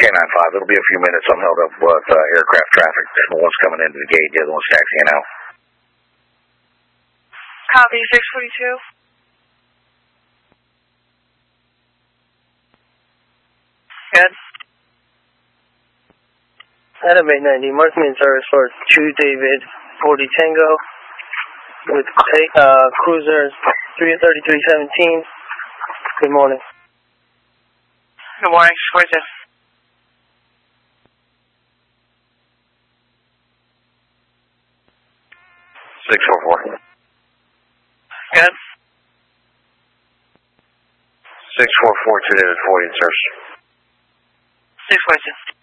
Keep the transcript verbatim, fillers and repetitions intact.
K nine five, it'll be a few minutes. I'm held up with uh, aircraft traffic. One's coming into the gate, the other one's taxiing out. Copy, six forty-two. Good. Adam eight ninety, mark me in service for two David forty Tango with uh, cruiser three thirty-three seventeen. Good morning. Good morning, six forty-two. six four four. Good. six four four, two David forty in service. six forty-two.